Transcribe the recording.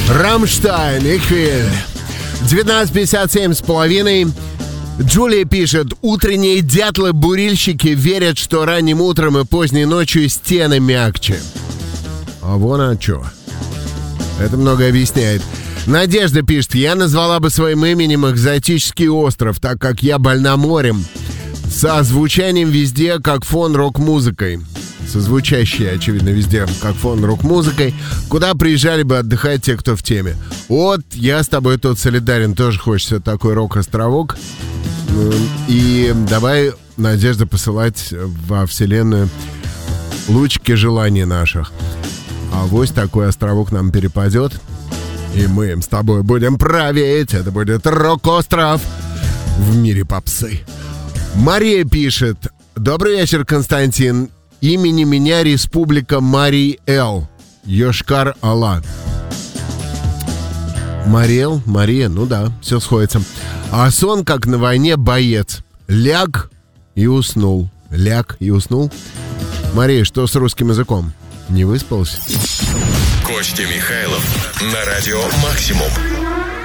Рамштайн, Ихвиль. 19:57 с половиной. Джулия пишет: утренние дятлы-бурильщики верят, что ранним утром и поздней ночью стены мягче. А вон оно что. Это многое объясняет. Надежда пишет: я назвала бы своим именем экзотический остров, так как я больна морем. Со звучанием везде, как фон рок-музыкой. Созвучащие, очевидно, везде, как фон рок-музыкой. Куда приезжали бы отдыхать те, кто в теме. Вот, я с тобой тут солидарен. Тоже хочется такой рок-островок. И давай, Надежда, посылать во вселенную лучики желаний наших. А вось такой островок нам перепадет. И мы им с тобой будем править. Это будет рок-остров в мире попсы. Мария пишет: добрый вечер, Константин. Имени меня Республика Марий-Эл, Йошкар-Ола. Мариэл, Мария, ну да, все сходится. А сон, как на войне, боец. Ляг и уснул. Ляг и уснул. Мария, что с русским языком? Не выспался? Костя Михайлов на радио «Максимум».